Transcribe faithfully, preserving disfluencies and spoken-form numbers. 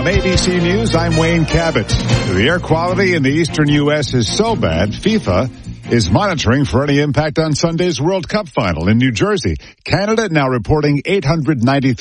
From A B C News, I'm Wayne Cabot. The air quality in the eastern U S is so bad, FIFA is monitoring for any impact on Sunday's World Cup final in New Jersey. Canada now reporting eight hundred ninety-three